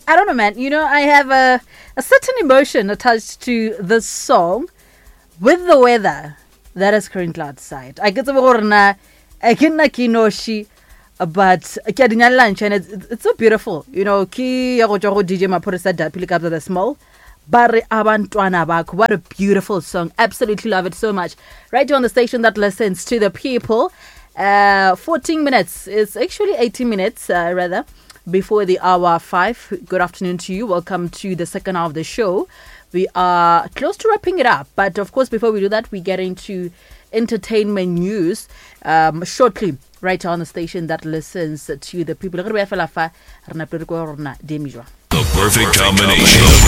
I don't know, man. I have a certain emotion attached to this song with the weather that is currently outside. I get to I can kinoshi, but kadinya lunch and it's so beautiful. Ki ya go DJ Maphorisa Dapile Kabza the Small. Bare abantwana bakho. What a beautiful song. Absolutely love it so much. Right here on the station that listens to the people. 14 minutes. It's actually 18 minutes, rather, before the hour 5. Good afternoon to you. Welcome to the second hour of the show. We are close to wrapping it up. But, of course, before we do that, we get into entertainment news shortly, right here on the station that listens to the people. The perfect combination.